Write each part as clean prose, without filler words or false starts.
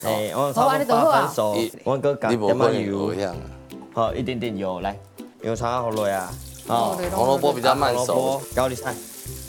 哎，我差不多8分熟，我搁加点仔油， 香。 好，一点点油来，油炒好落啊。 哦，红萝卜比较慢熟。 高丽菜。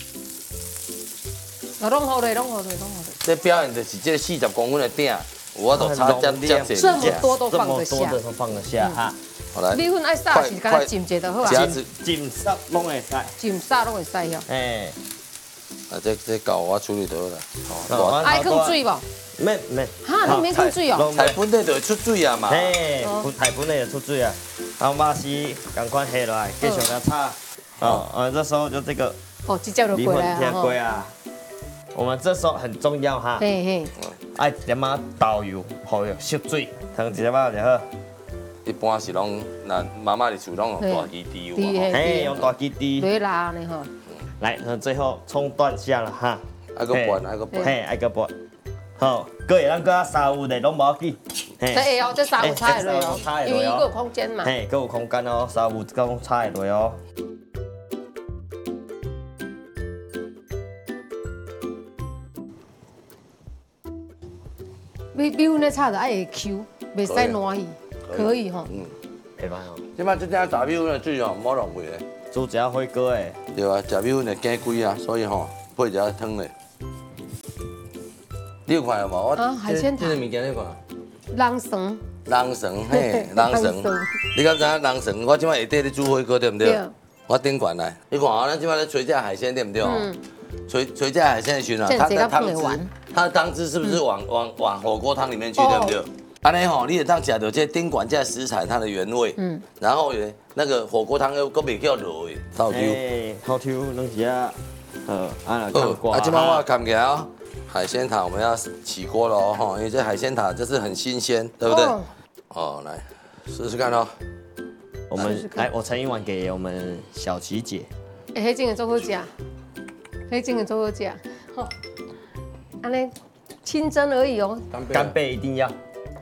弄好嘞。 这表演的是这40公分的鼎，我都差这么这么多都放得下， 这么多都放得下哈。 好来， 米粉爱撒是干浸一下就好啊。 浸煞拢会使， 浸撒拢会使哟。 哎， 啊这搞我处理就好啦。 爱放水无？ 免。 哈，你免放水哦。 菜本内就会出水啊嘛。 嘿，菜本内就出水啊。然后肉丝赶快下来，继续来炒。这时候就这个这叫就过来啊。过啊。我们这时候很重要哈。 嘿。 爱一点仔豆油，好哟，吸水，烫一点仔就好。 一般是拢，那妈妈的厝拢用大基猪油啊。 嘿，用大基猪。 对啦，呢吼。 来，那最后葱段下了哈。 爱个拌。 嘿，爱个拌。好，各会咱搁沙有的拢无要紧。 对哦，这沙有炒会落哦，因为伊有空间嘛。 嘿，搁有空间哦，沙有讲炒会落哦。 米粉咧炒的爱会 Q， 袂使烂去，可以吼。 会歹哦。 即摆这只炸米粉的水哦，莫浪费咧。 煮一下火锅诶。 对啊，食米粉会加贵啊，所以吼配一下汤咧。你有看有无？ 海鲜汤。 这个物件你看。 人参。 人参嘿，人参。你敢知影人参？我即摆下底咧煮火锅对不对？我顶管来，你看啊，咱即摆咧吹这海鲜对不对？吹这海鲜的时候，它的汤汁是不是往火锅汤里面去，对不对？安尼吼，你会当食到这顶管这食材它的原味，然后那个火锅汤又袂叫落去，透抽。 透抽两只啊，安尼看挂。 啊，今摆我看起来哦，海鲜塔我们要起锅了哦，哈，因为这海鲜塔就是很新鲜，对不对？哦，来试试看哦。 我们来，我盛一碗给我们小琪姐。 迄种个做好食，迄种个做好食，吼，安尼清蒸而已哦。 干贝一定要。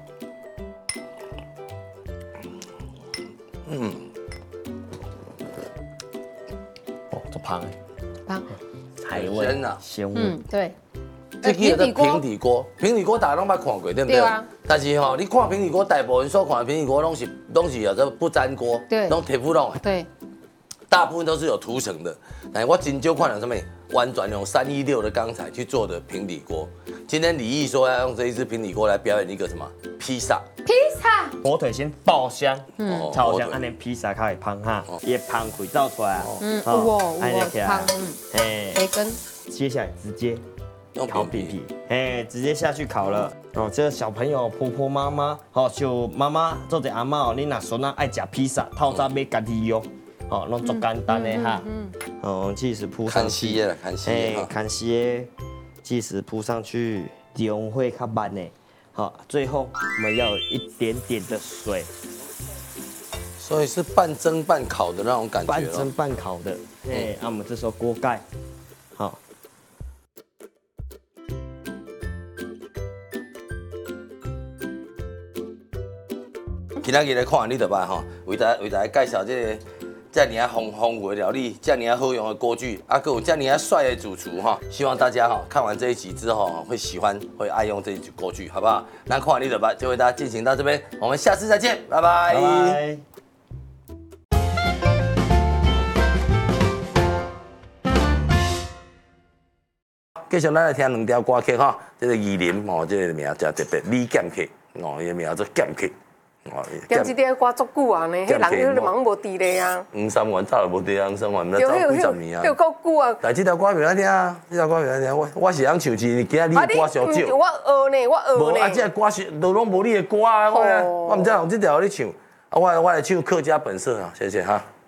做香诶， 香， 海味啊， 鲜味。 对。 这叫做平底锅，平底锅大家拢捌看过，对不对？对啊。但是吼，你看平底锅，大部分所看的平底锅拢是叫做不粘锅， 对， 拢铁不拢。 对。 大部分都是有涂层的，但我真少看到什么完全用316的钢材去做的平底锅。今天李毅说要用这一只平底锅来表演一个什么披萨？ 火腿先爆香，超香，安尼披萨较会香哈，伊香气走出来啊。 安尼起来，培根。 接下来直接烤饼皮，直接下去烤了。哦，这个小朋友、婆婆、妈妈，就妈妈做者阿嬷哦，你若孙仔爱食披萨，透早买家己用。哦，弄足简单的哈，起司铺上去，看些起司铺上去，中火较慢的，好，最后我们要有一点点的水， 所以是半蒸半烤的那种感觉， 半蒸半烤的，那我们这时候锅盖，好。 今仔日来看你就捌吼，为大家介绍这个。这样丰富的料理，这样好用的锅具，还有这样帅的主厨哈，希望大家哈看完这一集之后会喜欢，会爱用这一具锅具，好不好？那看完你的吧，就为大家进行到这边，我们下次再见，拜拜。拜拜。继续咱来听两条歌曲哈，这个宜林哦，这个名叫特别李剑客哦，伊个名做剑客。 兼这条歌足久啊呢，迄人迄忙无伫咧啊。 2、3元早就无伫啊，2、3元，那早几十年啊。 又够久啊！ 但这条歌袂歹听啊，这条歌袂歹听，我是想唱是，今仔你的歌上少。 我学呢，我学呢。 无啊，这歌是都拢无你的歌啊，我唔知用这条你唱，啊，我来唱客家本色啊，谢谢哈。